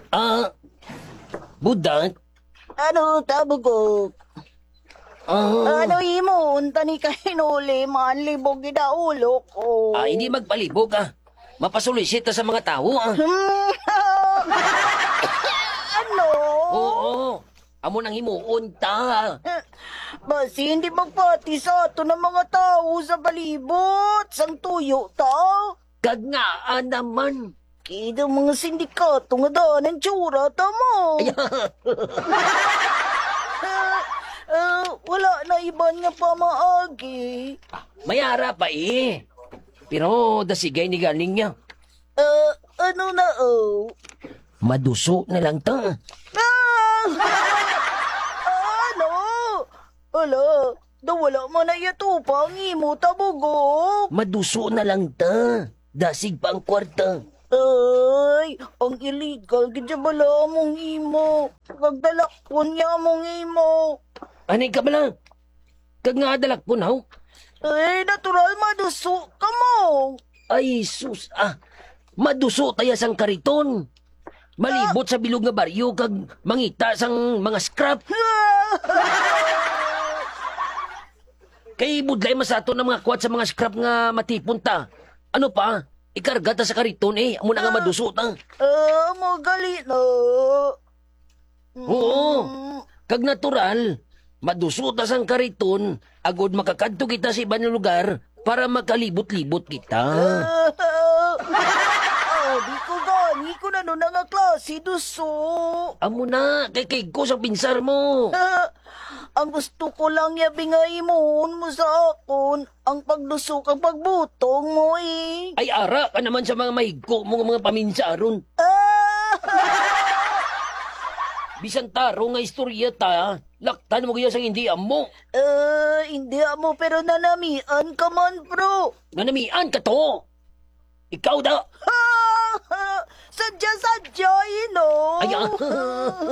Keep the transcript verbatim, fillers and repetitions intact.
Ah, budak? Ano, tabo ko? Ah, Ano imo? Unta ni kahinuli, manlibog gidaulo ko. ah, hindi magpalibog ah. Mapasulisit ka sa mga tao ah. Hmm, ano? Oo, amo nang himuon ta. Basi hindi magpati sa ato ng mga tao sa palibot. Sang tuyo ta. Kagnaan naman. Kida mga sindikato nga daan ang tsura ta mo. Ay, Ah, wala na iban nga pamaagi. mayara pa eh. Pero dasigay ni galing niya. Ah, ano na oh? Maduso na lang ta. Ah! Ano? Ala, da wala man na yatupang imo tabugok. Maduso na lang ta. Dasig pa ang kwarta. Ay, ang illegal gidya bala mong imo. Kagdalakpon niya mong imo. Anay ka bala? Kag nga dalak po now? Ay, natural maduso ka mo. Ay, sus, ah. Maduso taya sang kariton. Malibot sa bilog nga baryo kag mangita sang mga scrap. Kay budlay masato ng mga kwat sa mga scrap nga matipon ta. Ano pa? Ikarga ta sa kariton eh. Amo na nga maduso ta. Ah, magali na. Oo. Kag natural, maduso ta sang kariton, agod makakadto kita sa ibang lugar para makalibot-libot kita. Ah, di ko gani ko na nun nga klase duso. Amo na, kay kay ko sa pinsar mo. Ah, ang gusto ko lang yabi nga imuhon mo sa akon, ang pagduso kang pagbutong mo eh. Ay ara ka naman sa mga mahigko mo nga mga paminsaron. Ah! Bisan taro nga istorya ta, laktan mo kaya sang hindi amo. Ah, hindi mo pero nanamian ka man, bro. Nanamian ka to. Ikaw da. Ha! Sadya-sadya, you know. Ay, ah.